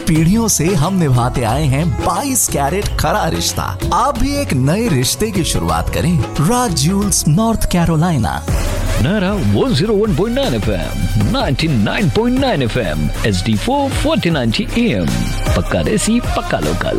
पीढ़ियों से हम निभाते आए हैं 22 कैरेट खरा रिश्ता। आप भी एक नए रिश्ते की शुरुआत करें। राज Jules, north Carolina. Nara 101.9 FM, 99.9 FM, HD4 4090 AM. पक्का देसी, पक्का लोकल।